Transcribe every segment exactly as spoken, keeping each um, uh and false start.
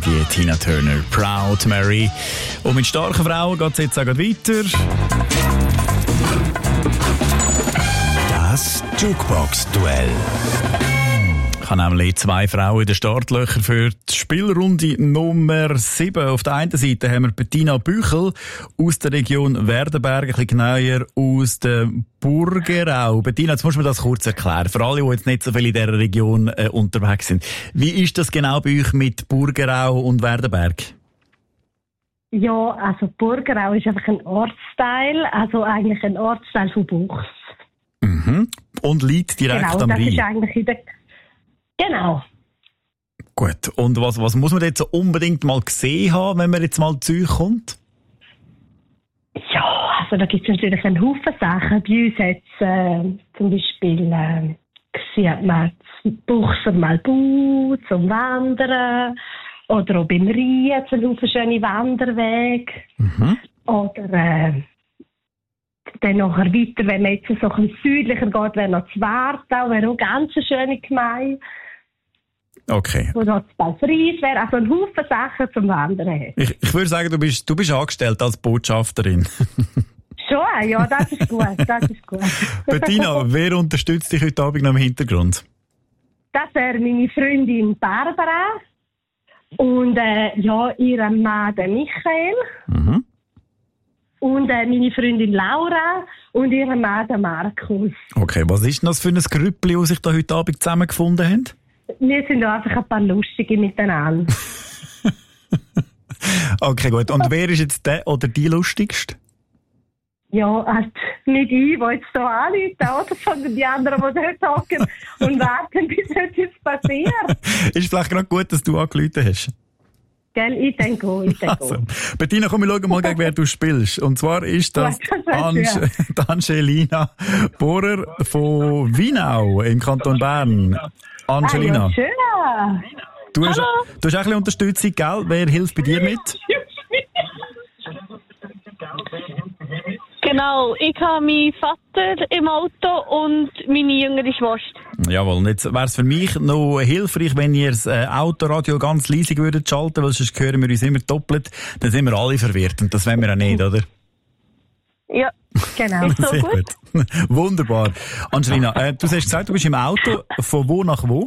die Tina Turner. Proud Mary. Und mit starken Frauen geht es jetzt auch weiter. Das Jukebox-Duell. Ich habe nämlich zwei Frauen in den Startlöchern für die Spielrunde Nummer sieben. Auf der einen Seite haben wir Bettina Büchel aus der Region Werdenberg, ein bisschen genauer aus der Burgerau. Bettina, jetzt musst du mir das kurz erklären, für alle, die jetzt nicht so viel in dieser Region äh, unterwegs sind. Wie ist das genau bei euch mit Burgerau und Werdenberg? Ja, also Burgerau ist einfach ein Ortsteil, also eigentlich ein Ortsteil von Buchs. Mhm. Und liegt direkt genau, am das Rhein. Ist eigentlich in der Genau. Gut. Und was, was muss man jetzt so unbedingt mal gesehen haben, wenn man jetzt mal zu euch kommt? Ja, also da gibt es natürlich einen Haufen Sachen. Bei uns hat es äh, zum Beispiel äh, sieht man das Buchser Malbu zum Wandern oder auch beim Rhein hat es einen Haufen schöne Wanderwege. Mhm. Oder äh, dann nachher weiter, wenn man jetzt so ein bisschen südlicher geht, wäre noch das Wartau, wäre auch ganz eine schöne Gemeinde. Okay. Wo noch das Balfries wäre, also ein Haufen Sachen zum Wandern hat. Ich, ich würde sagen, du bist, du bist angestellt als Botschafterin. Schon, ja, das ist gut, das ist gut. Bettina, wer unterstützt dich heute Abend noch im Hintergrund? Das wäre meine Freundin Barbara und äh, ja, ihr Mann der Michael. Mhm. Und äh, meine Freundin Laura und ihr Mann der Markus. Okay, was ist denn das für ein Grüppli, das sich da heute Abend zusammengefunden haben? Wir sind einfach ein paar Lustige miteinander. Okay, gut. Und wer ist jetzt der oder die lustigste? Ja, halt nicht ich, die jetzt hier anrufen, oder? Sondern die anderen, die dort hocken und warten, bis etwas passiert. Ist vielleicht gerade gut, dass du angerufen hast. Gell, ich denke auch, ich denke Also, auch. Bettina, komm, wir schauen mal, gegen wer du spielst. Und zwar ist das Ja, das wär Ange- schön. die Angelina Bohrer von Wienau im Kanton Bern. Angelina, Ah, ja, schön. du, hast, du hast auch ein bisschen Unterstützung, gell? Wer hilft bei dir mit? Genau, ich habe meinen Vater im Auto und meine jüngere Schwester. Jawohl, und jetzt wäre es für mich noch hilfreich, wenn ihr das äh, Autoradio ganz leise würdet schalten, weil sonst hören wir uns immer doppelt. Dann sind wir alle verwirrt und das wollen wir auch nicht, oder? Ja, Genau. ist so Sehr gut. gut. Wunderbar. Angelina, äh, du hast gesagt, du bist im Auto. Von wo nach wo?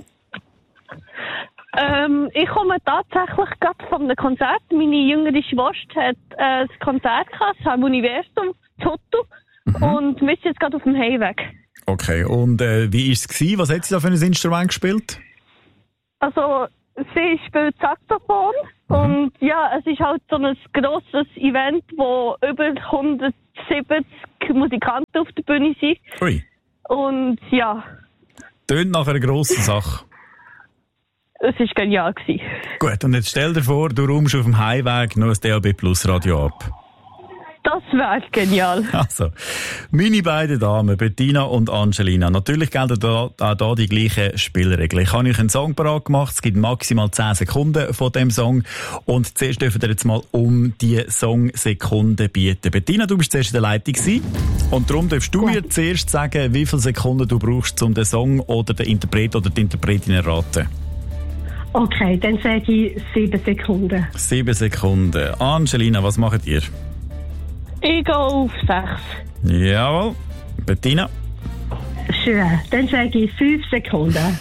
Ähm, ich komme tatsächlich gerade von einem Konzert. Meine jüngere Schwester hat äh, ein Konzert gehabt, das Universum, Toto. Mhm. Und wir sind jetzt gerade auf dem Heimweg. Okay, und äh, wie war es gewesen? Was hat sie da für ein Instrument gespielt? Also, sie spielt Saxophon. Mhm. Und ja, es ist halt so ein grosses Event, wo über hundertsiebzig Musikanten auf der Bühne sind. Ui, Und ja, tönt nach einer grossen Sache. es war genial gewesen. Gut, und jetzt stell dir vor, du räumst auf dem Heimweg noch ein D A B Plus Radio ab. Das wäre genial. Also, meine beiden Damen, Bettina und Angelina. Natürlich gelten da, auch da die gleichen Spielregeln. Ich habe euch einen Song parat gemacht. Es gibt maximal zehn Sekunden von dem Song. Und zuerst dürft ihr jetzt mal um die Songsekunden bieten. Bettina, du bist zuerst in der Leitung gewesen. Und darum darfst du mir zuerst sagen, wie viele Sekunden du brauchst, um den Song oder den Interpret oder die Interpretin zu erraten. Okay, dann sage ich sieben Sekunden. Sieben Sekunden. Angelina, was macht ihr? Ich gehe auf sechs. Jawohl. Bettina? Schön. Dann sage ich fünf Sekunden.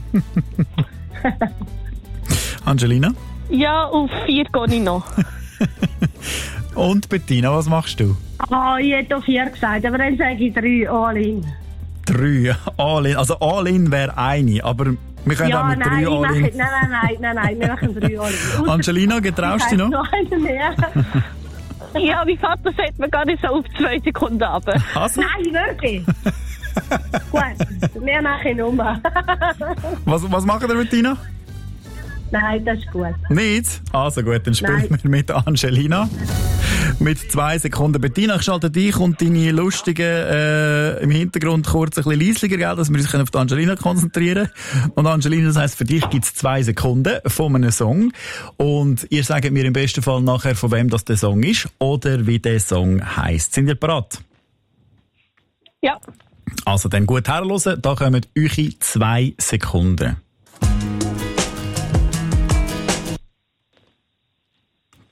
Angelina? Ja, auf vier gehe ich noch. Und Bettina, was machst du? Ah, ich hätte auf vier gesagt, aber dann sage ich drei, all in. Drei. All in. Also all in wäre eine, aber wir können auch Ja, mit nein, drei ich all mache, in. nein, nein, nein, nein, nein, wir machen drei all in. Angelina, getraust du dich noch? Noch einen mehr. Ja, mein Vater sagt mir gar nicht so auf zwei Sekunden ab. Also, Nein, wirklich. Gut, wir machen Nummer. was, was machen wir, Bettina? Nein, das ist gut. Nicht? Also gut, dann spielen Nein. wir mit Angelina. Mit zwei Sekunden. Bettina, ich schalte dich und deine lustigen äh, im Hintergrund kurz ein bisschen leislicher, gell, dass wir uns auf die Angelina konzentrieren können. Und Angelina, das heisst, für dich gibt es zwei Sekunden von einem Song. Und ihr sagt mir im besten Fall nachher, von wem das der Song ist oder wie der Song heisst. Sind ihr bereit? Ja. Also dann gut herhören, da kommen eure zwei Sekunden.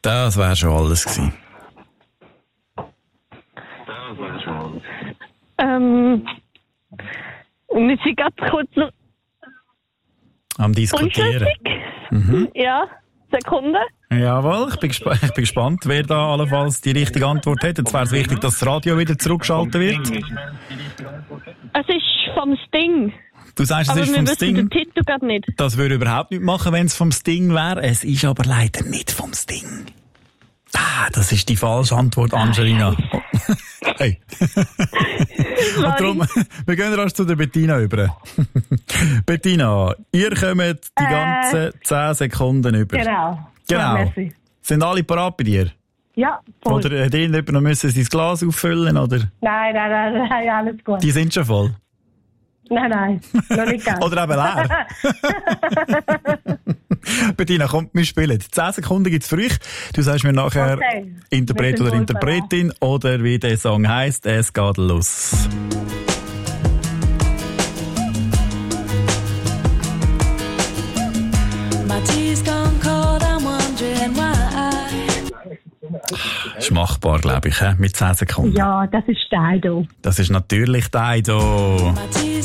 Das wäre schon alles gewesen. Das wäre schon alles. Ähm, und wir sind ganz kurz noch Am Diskutieren. Mhm. Ja, Sekunde. Jawohl, ich bin, gesp- ich bin gespannt, wer da allenfalls die richtige Antwort hat. Jetzt wäre es wichtig, dass das Radio wieder zurückgeschaltet wird. Es ist vom Sting. Du sagst, es aber ist wir vom wissen Sting. den Titel gerade nicht. Das würde überhaupt nicht machen, wenn es vom Sting wäre. Es ist aber leider nicht vom Sting. Ah, das ist die falsche Antwort, Angelina. Hey. Und darum, wir gehen rasch zu der Bettina über. Bettina, ihr kommt die ganzen Äh, zehn Sekunden über. Genau. Genau. Ja, merci. Sind alle parat bei dir? Ja, voll. Oder hat irgendjemand noch müssen sein Glas auffüllen, oder? Nein, nein, nein, nein, alles gut. Die sind schon voll. Nein, nein, noch nicht ganz. Oder eben leer. Bettina, komm, wir spielen. Zehn Sekunden gibt's für euch. Du sagst mir nachher Okay. Interpret Wir oder sind Interpretin oder wie der Song heisst. Es geht los. Ist machbar, glaube ich, he? Mit zehn Sekunden. Ja, das ist Dido. Das ist natürlich Dido.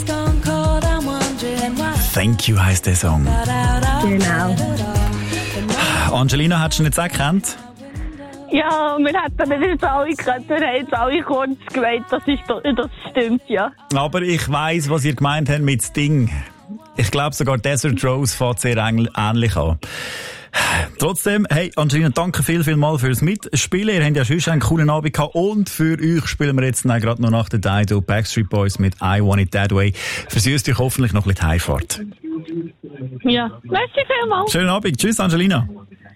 Thank you heisst der Song. Genau. Angelina, hättest du ihn jetzt auch gekannt? Ja, wir hätten nicht jetzt alle gekannt. Wir haben jetzt alle kurz gemeint, das, ist, das stimmt, ja. Aber ich weiss, was ihr gemeint habt mit Sting. Ich glaube sogar Desert Rose fängt sehr ähnlich an. Trotzdem, hey, Angelina, danke viel, viel mal fürs Mitspielen. Ihr habt ja schon einen coolen Abend gehabt. Und für euch spielen wir jetzt gerade noch nach der Dido Backstreet Boys mit I Want It That Way. Versüßt euch hoffentlich noch ein bisschen die Heimfahrt. Ja, merci vielmals. Schönen Abend. Tschüss, Angelina.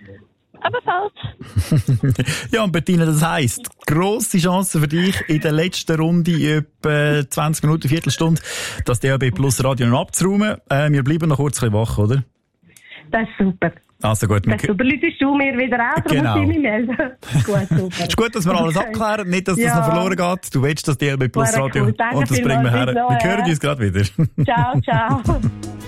Ebenfalls. Ja, und Bettina, das heisst, grosse Chance für dich in der letzten Runde, etwa zwanzig Minuten, Viertelstunde, das D A B Plus Radio noch abzuräumen. Äh, wir bleiben noch kurz ein bisschen wach, oder? Das ist super. Also gut. Das ist super. Läutest du mir wieder an, darum Genau. muss ich mich melden. Gut, super. Ist gut, dass wir alles Okay. abklären, nicht, dass das Ja. noch verloren geht. Du willst das D A B Plus Cool, Radio cool. Danke und das bringen wir vielmals. her. Bis noch, Wir hören ja. uns gerade wieder. Ciao, ciao.